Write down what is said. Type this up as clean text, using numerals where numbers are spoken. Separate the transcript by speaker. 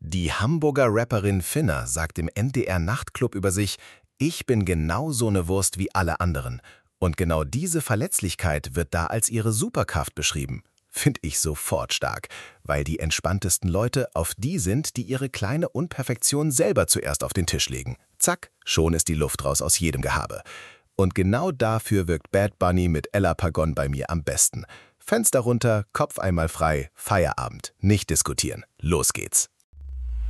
Speaker 1: Die Hamburger Rapperin Finna sagt im NDR-Nachtclub über sich: „Ich bin genau so eine Wurst wie alle anderen." Und genau diese Verletzlichkeit wird da als ihre Superkraft beschrieben. Find ich sofort stark, weil die entspanntesten Leute auf die sind, die ihre kleine Unperfektion selber zuerst auf den Tisch legen. Zack, schon ist die Luft raus aus jedem Gehabe. Und genau dafür wirkt Bad Bunny mit Ella Pagon bei mir am besten. Fenster runter, Kopf einmal frei, Feierabend, nicht diskutieren. Los geht's.